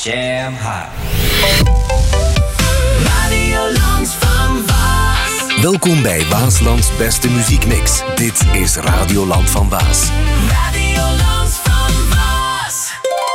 Jam hot. Radio Land van Waas. Welkom bij Waaslands beste muziekmix. Dit is Radio Land van Waas. Radio Land van Waas.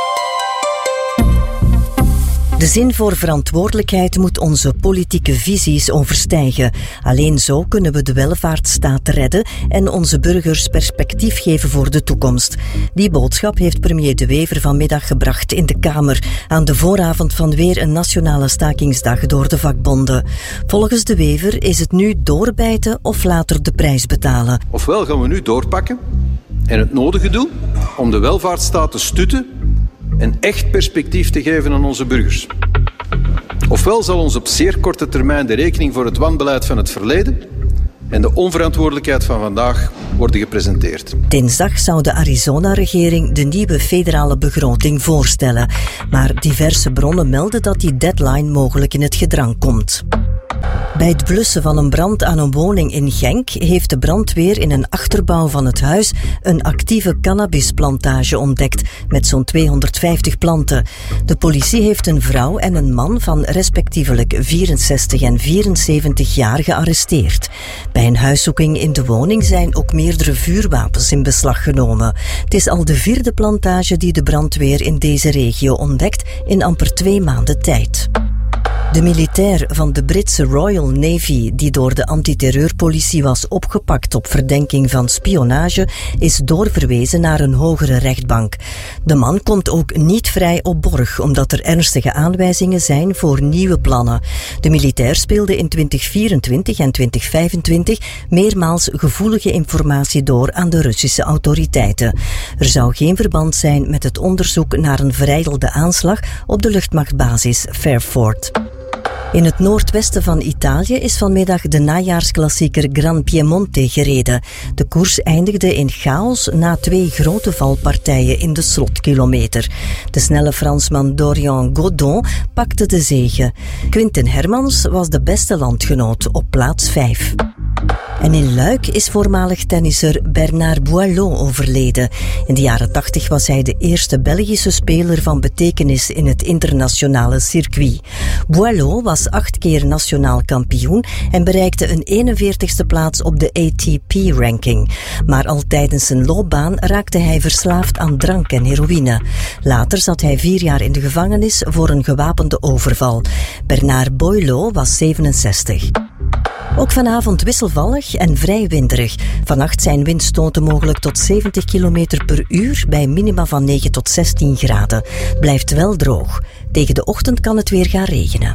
De zin voor verantwoordelijkheid moet onze politieke visies overstijgen. Alleen zo kunnen we de welvaartsstaat redden en onze burgers perspectief geven voor de toekomst. Die boodschap heeft premier De Wever vanmiddag gebracht in de Kamer aan de vooravond van weer een nationale stakingsdag door de vakbonden. Volgens De Wever is het nu doorbijten of later de prijs betalen. Ofwel gaan we nu doorpakken en het nodige doen om de welvaartsstaat te stutten en echt perspectief te geven aan onze burgers. Ofwel zal ons op zeer korte termijn de rekening voor het wanbeleid van het verleden en de onverantwoordelijkheid van vandaag worden gepresenteerd. Dinsdag zou de Arizona-regering de nieuwe federale begroting voorstellen. Maar diverse bronnen melden dat die deadline mogelijk in het gedrang komt. Bij het blussen van een brand aan een woning in Genk heeft de brandweer in een achterbouw van het huis een actieve cannabisplantage ontdekt met zo'n 250 planten. De politie heeft een vrouw en een man van respectievelijk 64 en 74 jaar gearresteerd. Bij een huiszoeking in de woning zijn ook meerdere vuurwapens in beslag genomen. Het is al de 4e plantage die de brandweer in deze regio ontdekt in amper 2 maanden tijd. De militair van de Britse Royal Navy, die door de antiterreurpolitie was opgepakt op verdenking van spionage, is doorverwezen naar een hogere rechtbank. De man komt ook niet vrij op borg, omdat er ernstige aanwijzingen zijn voor nieuwe plannen. De militair speelde in 2024 en 2025 meermaals gevoelige informatie door aan de Russische autoriteiten. Er zou geen verband zijn met het onderzoek naar een verijdelde aanslag op de luchtmachtbasis Fairford. In het noordwesten van Italië is vanmiddag de najaarsklassieker Gran Piemonte gereden. De koers eindigde in chaos na 2 grote valpartijen in de slotkilometer. De snelle Fransman Dorian Godon pakte de zege. Quinten Hermans was de beste landgenoot op plaats 5. En in Luik is voormalig tennisser Bernard Boileau overleden. In de jaren 80 was hij de eerste Belgische speler van betekenis in het internationale circuit. Boileau was 8 keer nationaal kampioen en bereikte een 41ste plaats op de ATP-ranking. Maar al tijdens zijn loopbaan raakte hij verslaafd aan drank en heroïne. Later zat hij 4 jaar in de gevangenis voor een gewapende overval. Bernard Boileau was 67. Ook vanavond wisselvallig en vrij winderig. Vannacht zijn windstoten mogelijk tot 70 km per uur bij minima van 9 tot 16 graden. Blijft wel droog. Tegen de ochtend kan het weer gaan regenen.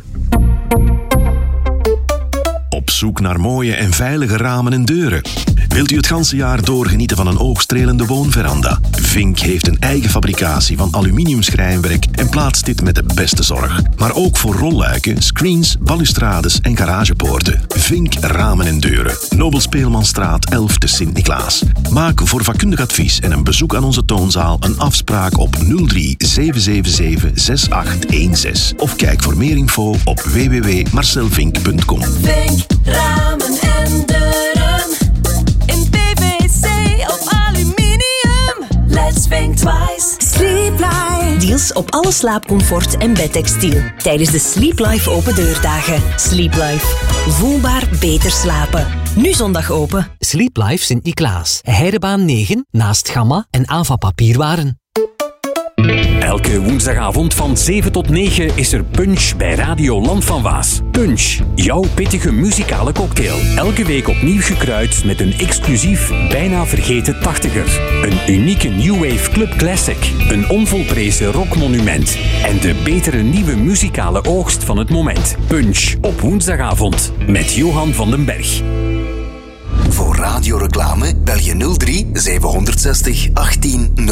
Op zoek naar mooie en veilige ramen en deuren? Wilt u het ganse jaar door genieten van een oogstrelende woonveranda? Vink heeft een eigen fabricatie van aluminiumschrijnwerk en plaatst dit met de beste zorg. Maar ook voor rolluiken, screens, balustrades en garagepoorten. Vink Ramen en Deuren. Nobel Speelmanstraat 11 te Sint-Niklaas. Maak voor vakkundig advies en een bezoek aan onze toonzaal een afspraak op 03 777 6816. Of kijk voor meer info op www.marcelvink.com. Vink ramen en deuren in PVC of aluminium. Let's think twice. Sleep Life. Deals op alle slaapcomfort en bedtextiel tijdens de Sleep Life open deurdagen. Sleep Life. Voelbaar beter slapen. Nu zondag open. Sleep Life Sint-Niklaas. Heidebaan 9 naast Gamma en Ava Papierwaren. Elke woensdagavond van 7 tot 9 is er Punch bij Radio Land van Waas. Punch, jouw pittige muzikale cocktail. Elke week opnieuw gekruid met een exclusief, bijna vergeten 80er. Een unieke New Wave Club Classic. Een onvolprezen rockmonument. En de betere nieuwe muzikale oogst van het moment. Punch op woensdagavond met Johan van den Berg. Voor radioreclame bel je 03 760 18